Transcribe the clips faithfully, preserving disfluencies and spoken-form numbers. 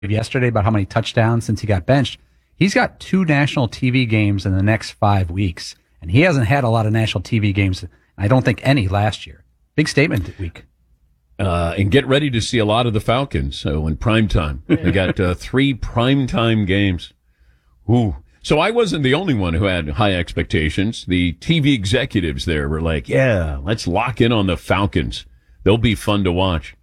yesterday about how many touchdowns since he got benched. He's got two national T V games in the next five weeks, and he hasn't had a lot of national T V games. I don't think any last year. Big statement week. Uh, and get ready to see a lot of the Falcons so in prime time. They got uh, three primetime games. Ooh. So I wasn't the only one who had high expectations. The T V executives there were like, yeah, let's lock in on the Falcons. They'll be fun to watch.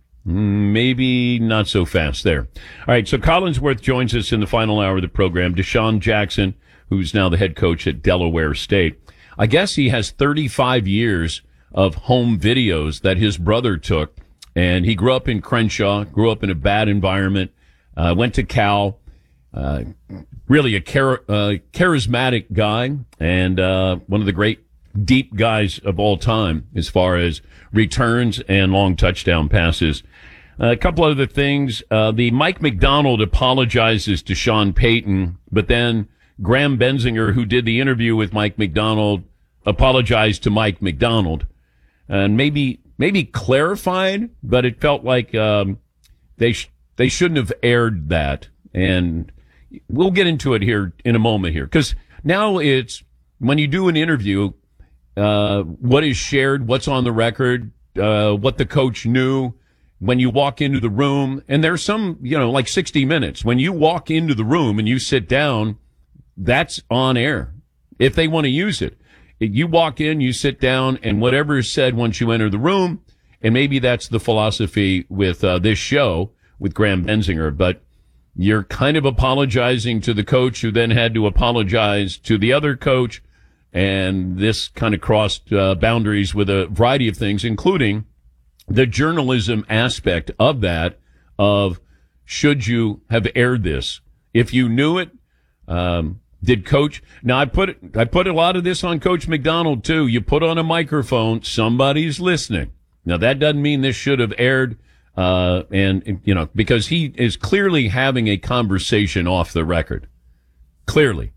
Maybe not so fast there. All right, so Collinsworth joins us in the final hour of the program. Deshaun Jackson, who's now the head coach at Delaware State. I guess he has thirty-five years of home videos that his brother took, and he grew up in Crenshaw, grew up in a bad environment, uh, went to Cal, uh, really a char- uh, charismatic guy, and uh, one of the great deep guys of all time as far as returns and long touchdown passes. Uh, a couple other things. Uh, the Mike McDonald apologizes to Sean Payton, but then Graham Benzinger, who did the interview with Mike McDonald, apologized to Mike McDonald, and maybe maybe clarified, but it felt like um, they sh- they shouldn't have aired that. And we'll get into it here in a moment here, because now it's when you do an interview, uh, what is shared, what's on the record, uh, what the coach knew. When you walk into the room, and there's some, you know, like sixty minutes, when you walk into the room and you sit down, that's on air if they want to use it. You walk in, you sit down, and whatever is said once you enter the room, and maybe that's the philosophy with uh, this show with Graham Benzinger, but you're kind of apologizing to the coach who then had to apologize to the other coach, and this kind of crossed uh, boundaries with a variety of things, including the journalism aspect of that, of should you have aired this? If you knew it, um, did coach, now I put it, I put a lot of this on Coach McDonald too. You put on a microphone, somebody's listening. Now that doesn't mean this should have aired, uh, and, you know, because he is clearly having a conversation off the record. Clearly.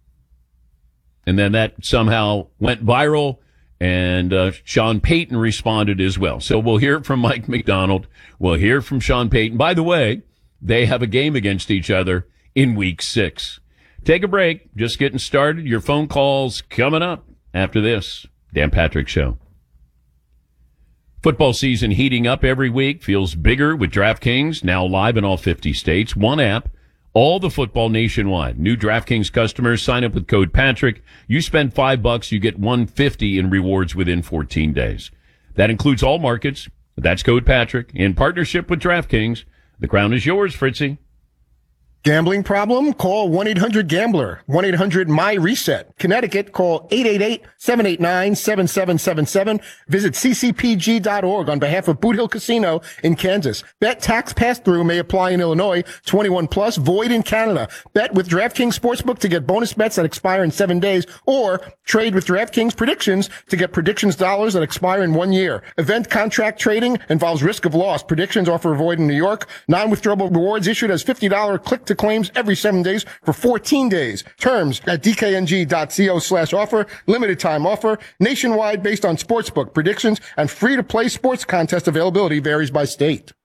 And then that somehow went viral. And uh, Sean Payton responded as well. So we'll hear from Mike McDonald. We'll hear from Sean Payton. By the way, they have a game against each other in week six. Take a break. Just getting started. Your phone calls coming up after this. Dan Patrick Show. Football season heating up every week. Feels bigger with DraftKings, now live in all fifty states. One app. All the football nationwide. New DraftKings customers sign up with code Patrick. You spend five bucks, you get one fifty in rewards within fourteen days. That includes all markets. That's code Patrick in partnership with DraftKings. The crown is yours, Fritzy. Gambling problem? Call one eight hundred gambler. one eight hundred my reset. Connecticut, call eight eight eight, seven eight nine, seven seven seven seven. Visit c c p g dot org on behalf of Boot Hill Casino in Kansas. Bet tax pass-through may apply in Illinois. twenty-one plus, void in Canada. Bet with DraftKings Sportsbook to get bonus bets that expire in seven days, or trade with DraftKings Predictions to get predictions dollars that expire in one year. Event contract trading involves risk of loss. Predictions offer void in New York. Non-withdrawable rewards issued as fifty dollars click to claims every seven days for fourteen days. Terms at d k n g dot co slash offer. Limited time offer. Nationwide based on sportsbook predictions, and free to play sports contest availability varies by state.